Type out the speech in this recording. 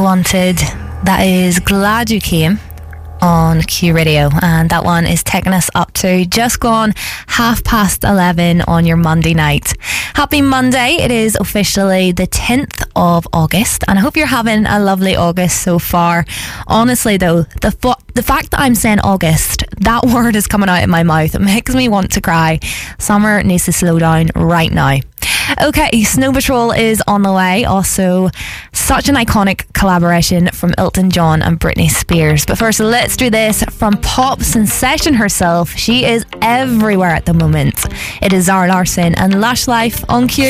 Wanted. That is Glad You Came on Q Radio, and that one is taking us up to just gone 11:30 on your Monday night. Happy Monday. It is officially the 10th of August, and I hope you're having a lovely August so far. Honestly though, the fact that I'm saying August, that word is coming out of my mouth, it makes me want to cry. Summer needs to slow down right now. Okay, Snow Patrol is on the way. Also, such an iconic collaboration from Elton John and Britney Spears. But first, let's do this from pop sensation herself. She is everywhere at the moment. It is Zara Larsson and Lush Life on Q.